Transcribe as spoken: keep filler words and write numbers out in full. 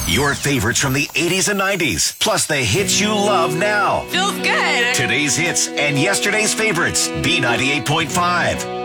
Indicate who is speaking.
Speaker 1: Your favorites from the eighties and nineties, plus the hits you love now.
Speaker 2: Feels good.
Speaker 1: Today's hits and yesterday's favorites. B ninety-eight point five.